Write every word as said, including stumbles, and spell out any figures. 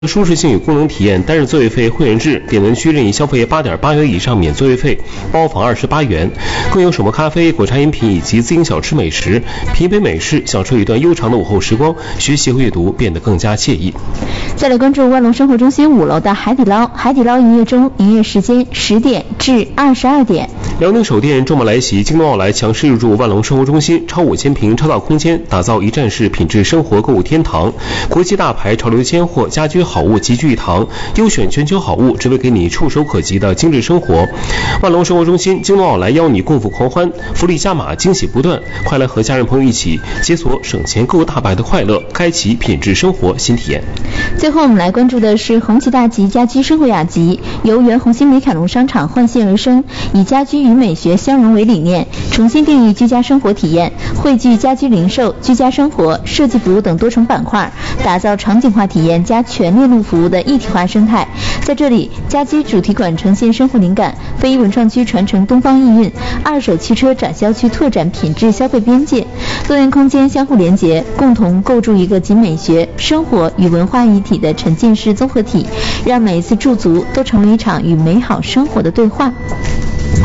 舒适性与功能体验，单日座位费会员制，点文区任意消费 八点八元以上免座位费，包房二十八元。更有手磨咖啡、果茶饮品以及自营小吃美食，品一杯美式，享受一段悠长的午后时光，学习和阅读变得更加惬意。 再来关注万隆生活中心五楼的海底捞，海底捞营业中，营业时间十点至二十二点。 辽宁首店周末来袭，京东奥莱强势入驻万隆生活中心，超五千平超大空间，打造一站式品质生活购物天堂。国际大牌、潮流千货、家居好物集聚一堂，优选全球好物，只为给你触手可及的精致生活。万隆生活中心，京东奥莱邀你共赴狂欢，福利加码，惊喜不断，快来和家人朋友一起解锁省钱购物大白的快乐，开启品质生活新体验。 最后我们来关注的是红旗大吉家居生活雅集，由原红星美凯龙商场换线而生，以家居与美学相融为理念，重新定义居家生活体验，汇聚家居零售、居家生活、设计服务等多重板块，打造场景化体验加全链路服务的一体化生态。在这里，家居主题馆呈现生活灵感，非遗文创区传承东方意蕴，二手汽车展销区拓展品质消费边界，多元空间相互连结，共同构筑一个集美学、生活与文化一体的沉浸式综合体，让每一次驻足都成为一场与美好生活的对话。